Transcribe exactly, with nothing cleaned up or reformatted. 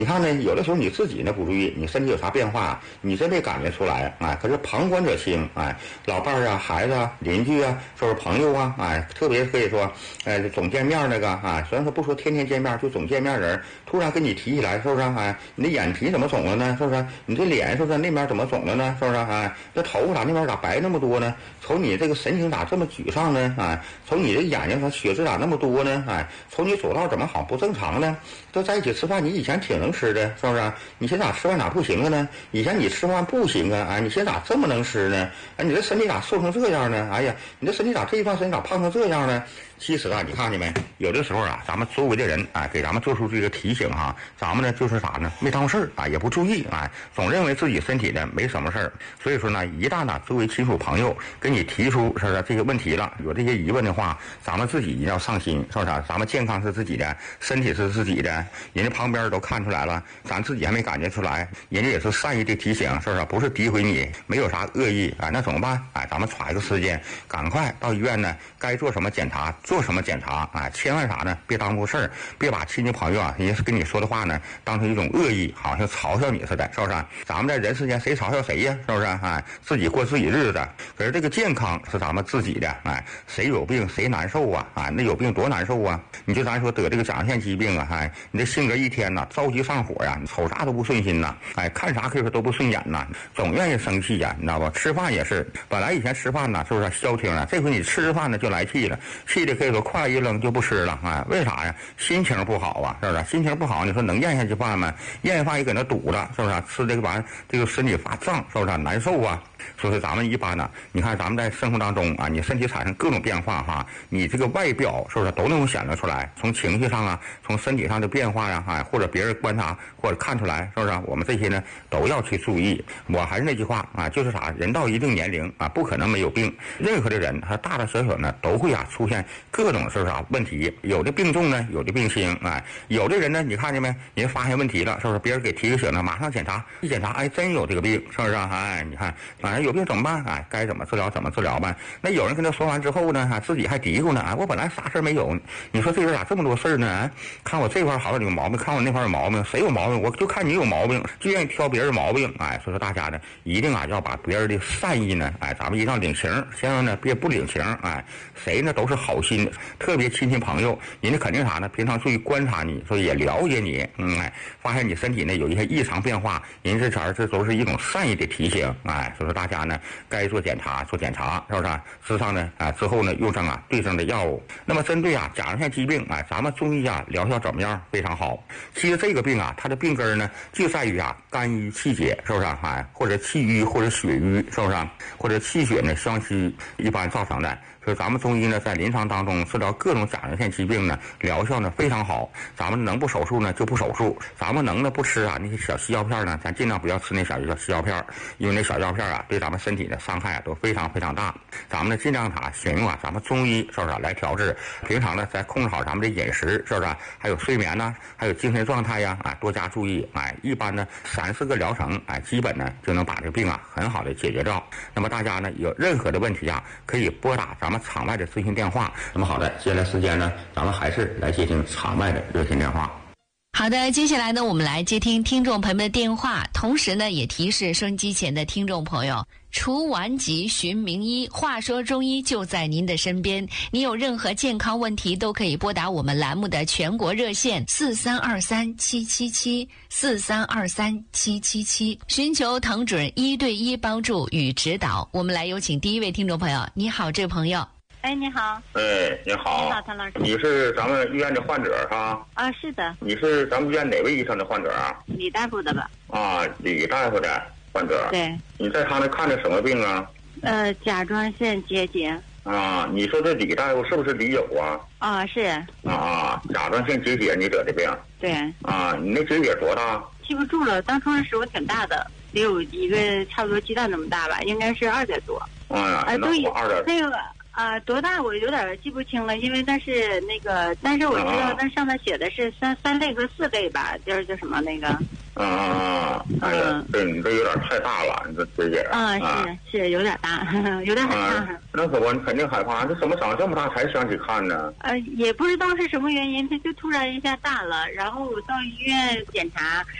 你看呢，有的时候你自己呢不注意，你身体有啥变化，你真没感觉出来，哎，可是旁观者清，哎，老伴儿啊、孩子啊、邻居啊，说是朋友啊，哎，特别可以说，哎，总见面那个啊，虽然说不说天天见面，就总见面人，突然跟你提起来，是不是？哎，你的眼皮怎么肿了呢？是不是？你这脸是不是那边怎么肿了呢？是不是？哎，这头发咋那边咋白那么多呢？瞅你这个神情咋这么沮丧呢？哎，瞅你这眼睛上血丝咋那么多呢？哎，瞅你走道怎么好不正常呢？都在一起吃饭，你以前挺能吃的，是不是？你现在咋吃饭咋不行了呢？以前你吃饭不行啊，哎，你现在咋这么能吃呢？哎，你这身体咋瘦成这样呢？哎呀，你这身体咋这一段时间咋胖成这样呢？其实啊，你看见没？有的时候啊，咱们周围的人啊，给咱们做出这个提醒哈、啊，咱们呢就是啥呢？没当回事儿啊，也不注意啊，总认为自己身体呢没什么事儿。所以说呢，一旦呢周围亲属朋友给你提出是不是这个问题了，有这些疑问的话，咱们自己一定要上心，是不是？咱们健康是自己的，身体是自己的，人家旁边都看出来了，咱自己还没感觉出来，人家也是善意的提醒，是不是？不是诋毁你，没有啥恶意啊，那怎么办？哎，咱们揣个时间，赶快到医院呢，该做什么检查做什么检查啊！千万啥呢？别当回事儿，别把亲戚朋友啊，人家是跟你说的话呢，当成一种恶意，好像嘲笑你似的，是不是？咱们在人世间谁嘲笑谁呀？是不是？哎，自己过自己日子。可是这个健康是咱们自己的，哎，谁有病谁难受啊？啊，那有病多难受啊！你就咱说得这个甲状腺疾病啊，哎，你这性格一天呐，着急上火呀、啊，你瞅啥都不顺心呐，哎，看啥可以说都不顺眼呐，总愿意生气呀、啊，你知道吧？吃饭也是，本来以前吃饭呢，是不是消停了？这回你吃饭呢就来气了，气的可以说筷一扔就不吃了，哎，为啥呀？心情不好啊，是不是？心情不好，你说能咽下去饭吗？咽下饭也搁那堵着，是不是？吃这个玩意儿，这个身体发胀，是不是？难受啊。所以咱们一般呢，你看咱们在生活当中啊，你身体产生各种变化哈，你这个外表是不是都能显得出来？从情绪上啊，从身体上的变化呀、啊，哎，或者别人观察或者看出来，是不是？我们这些呢都要去注意。我还是那句话啊，就是啥，人到一定年龄啊，不可能没有病。任何的人他大大小小呢都会啊出现各种是啥问题，有的病重呢，有的病轻，哎，有的人呢，你看见没？人发现问题了，是不是？别人给提个醒呢，马上检查，一检查，哎，真有这个病，是不是？哎，你看，反正有病怎么办？哎，该怎么治疗怎么治疗吧。那有人跟他说完之后呢，自己还嘀咕呢，哎，我本来啥事没有，你说这人咋这么多事呢？哎，看我这块好像有毛病，看我那块有毛病，谁有毛病？我就看你有毛病，就愿意挑别人毛病。哎，所以说大家呢，一定啊要把别人的善意呢，哎，咱们一定要领情，千万呢别不领情。哎，谁呢都是好心的，特别亲戚朋友，人家肯定啥呢？平常注意观察你，所以也了解你，嗯，哎，发现你身体呢有一些异常变化，人家这前这都是一种善意的提醒。哎，所以说大家呢该做检查做检查，是不是？之上呢啊之后呢用上啊对症的药物。那么针对啊甲状腺疾病，哎，咱们中医啊疗效怎么样？非常好。其实这个病啊，它的病根呢就在于啊肝郁气结，是不是？哎，或者气郁或者血瘀，是不是？或者气血呢相虚一般造成的。所以咱们中医呢，在临床当中治疗各种甲状腺疾病呢，疗效呢非常好。咱们能不手术呢就不手术，咱们能呢不吃啊那些小西药片呢，咱尽量不要吃那小西药片，因为那小药片啊对咱们身体的伤害啊都非常非常大。咱们呢尽量啥选用啊咱们中医是不是来调治？平常呢再控制好咱们的饮食，是不是？还有睡眠呢，还有精神状态呀，啊多加注意。哎，一般呢三四个疗程，哎，基本呢就能把这个病啊很好的解决掉。那么大家呢有任何的问题啊，可以拨打咱们场外的咨询电话。那么好的，接下来时间呢，咱们还是来接听场外的热线电话。 好的，接下来呢，我们来接听听众朋友们的电话，同时呢，也提示收音机前的听众朋友，除顽疾寻名医，话说中医就在您的身边。你有任何健康问题，都可以拨打我们栏目的全国热线四三二三七七七四三二三七七七，寻求藤准一对一帮助与指导。我们来有请第一位听众朋友。你好，这位朋友。 哎，你好。 哎，你好。 你好，谭老师。 你是咱们医院的患者哈？ 啊，是的。 你是咱们医院哪位医生的患者啊？ 李大夫的吧？ 啊，李大夫的患者。 对。 你在他那看的什么病啊？ 呃，甲状腺结节。 啊，你说这李大夫是不是李友啊？ 啊，是。 啊，甲状腺结节你得的病。 对。 啊，你那结节多大？ 记不住了，当初的时候挺大的，得有一个差不多鸡蛋那么大吧，应该是二点多。 哎呀， 哎，对， 二点。 那个。啊、呃，多大我有点记不清了，因为那是那个，但是我知道那上面写的是三三类和四类吧，就是叫什么那个。 啊啊！哎呀，对你这有点太大了，你这腿姐。 啊，是是有点大，有点害怕。 那可不，你肯定害怕。这怎么长这么大才想去看呢？ 呃，也不知道是什么原因，它就突然一下大了，然后我到医院检查。